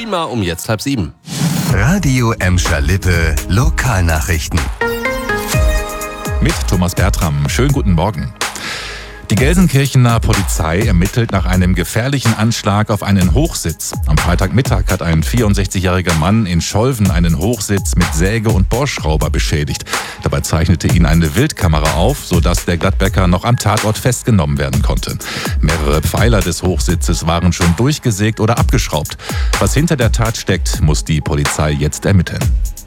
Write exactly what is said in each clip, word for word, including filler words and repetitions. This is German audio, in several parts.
Prima um jetzt halb sieben. Radio Emscher-Lippe Lokalnachrichten. Mit Thomas Bertram. Schönen guten Morgen. Die Gelsenkirchener Polizei ermittelt nach einem gefährlichen Anschlag auf einen Hochsitz. Am Freitagmittag hat ein vierundsechzigjähriger Mann in Scholven einen Hochsitz mit Säge und Bohrschrauber beschädigt. Dabei zeichnete ihn eine Wildkamera auf, sodass der Gladbecker noch am Tatort festgenommen werden konnte. Mehrere Pfeiler des Hochsitzes waren schon durchgesägt oder abgeschraubt. Was hinter der Tat steckt, muss die Polizei jetzt ermitteln.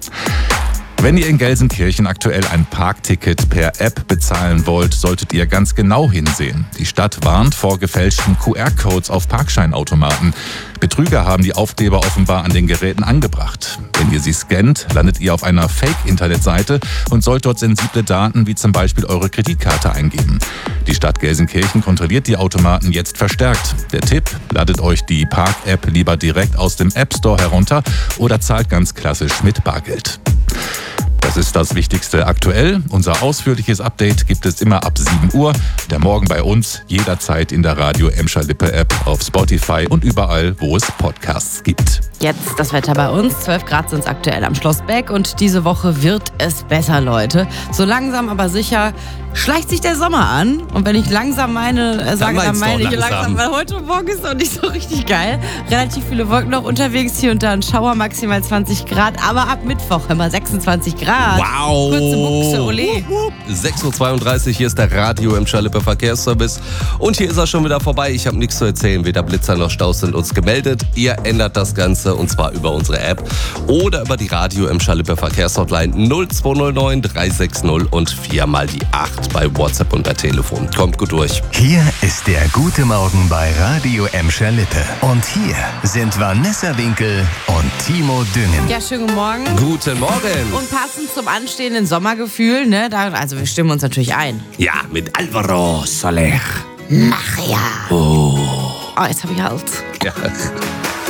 Wenn ihr in Gelsenkirchen aktuell ein Parkticket per App bezahlen wollt, solltet ihr ganz genau hinsehen. Die Stadt warnt vor gefälschten Q R-Codes auf Parkscheinautomaten. Betrüger haben die Aufkleber offenbar an den Geräten angebracht. Wenn ihr sie scannt, landet ihr auf einer Fake-Internetseite und sollt dort sensible Daten wie zum Beispiel eure Kreditkarte eingeben. Die Stadt Gelsenkirchen kontrolliert die Automaten jetzt verstärkt. Der Tipp: Ladet euch die Park-App lieber direkt aus dem App Store herunter oder zahlt ganz klassisch mit Bargeld. Das ist das Wichtigste aktuell. Unser ausführliches Update gibt es immer ab sieben Uhr. Der Morgen bei uns jederzeit in der Radio Emscher-Lippe App, auf Spotify und überall, wo es Podcasts gibt. Jetzt das Wetter bei uns. zwölf Grad sind es aktuell am Schloss Beck und diese Woche wird es besser, Leute. So langsam aber sicher schleicht sich der Sommer an. Und wenn ich langsam meine, äh, sage, dann meine ich langsam. langsam, weil heute Morgen ist noch nicht so richtig geil. Relativ viele Wolken noch unterwegs, hier und da ein Schauer, maximal zwanzig Grad. Aber ab Mittwoch immer sechsundzwanzig Grad. Wow! Kurze Buchse, ole. sechs Uhr zweiunddreißig, hier ist der Radio Emscher-Lippe Verkehrsservice. Und hier ist er schon wieder vorbei. Ich habe nichts zu erzählen. Weder Blitzer noch Staus sind uns gemeldet. Ihr ändert das Ganze und zwar über unsere App oder über die Radio Emscher-Lippe Verkehrshotline null zwei null neun drei sechs null und vier mal die acht bei WhatsApp und per Telefon. Kommt gut durch. Hier ist der Gute Morgen bei Radio Emscher-Lippe. Und hier sind Vanessa Winkel und Timo Düngen. Ja, schönen guten Morgen. Guten Morgen. Und passend zum anstehenden Sommergefühl, ne, da, also wir stimmen uns natürlich ein. Ja, mit Alvaro Soler. Mach ja. Oh. Oh, jetzt hab ich halt. Ja.